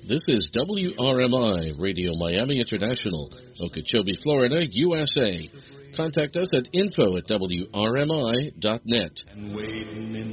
This is WRMI, Radio Miami International, Okeechobee, Florida, USA. Contact us at info@wrmi.net. And waiting in